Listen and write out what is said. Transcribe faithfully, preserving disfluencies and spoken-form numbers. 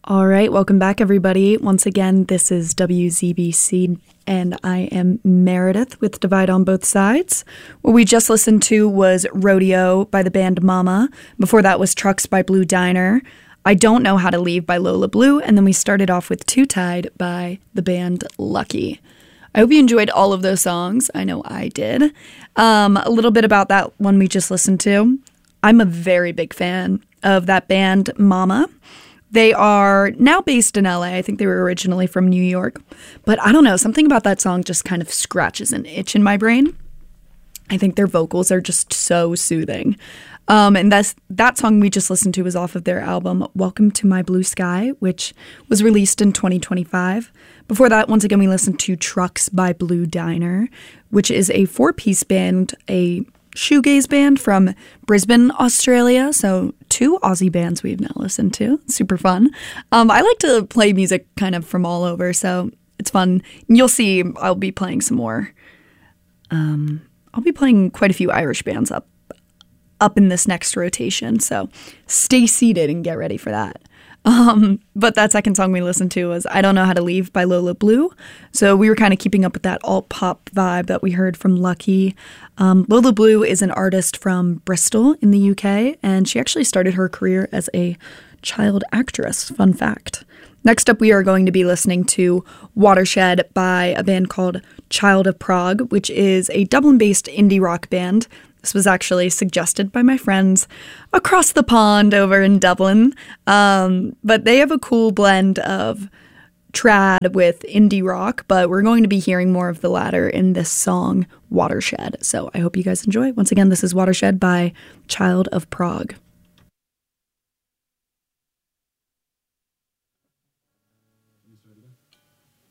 All right, welcome back, everybody. Once again, this is W Z B C, and I am Meredith with Divide on Both Sides. What we just listened to was Rodeo by the band Mama. Before that was Trucks by Blue Diner. I Don't Know How to Leave by Lola Blue. And then we started off with Too Tied by the band Lucky. I hope you enjoyed all of those songs. I know I did. Um, a little bit about that one we just listened to. I'm a very big fan of that band Mama. They are now based in L A. I think they were originally from New York. But I don't know, something about that song just kind of scratches an itch in my brain. I think their vocals are just so soothing. Um, and that's, that song we just listened to was off of their album, Welcome to My Blue Sky, which was released in twenty twenty-five. Before that, once again, we listened to Trucks by Blue Diner, which is a four-piece band, a shoegaze band from Brisbane, Australia. So two Aussie bands we've now listened to. Super fun. Um, I like to play music kind of from all over, so it's fun. You'll see I'll be playing some more. Um, I'll be playing quite a few Irish bands up up in this next rotation, so stay seated and get ready for that. Um, but that second song we listened to was I Don't Know How to Leave by Lola Blue. So we were kind of keeping up with that alt-pop vibe that we heard from Lucky. Um, Lola Blue is an artist from Bristol in the U K, and she actually started her career as a child actress. Fun fact. Next up, we are going to be listening to Watershed by a band called Child of Prague, which is a Dublin-based indie rock band. This was actually suggested by my friends across the pond over in Dublin. Um, but they have a cool blend of trad with indie rock, but we're going to be hearing more of the latter in this song, Watershed. So I hope you guys enjoy. Once again, this is Watershed by Child of Prague.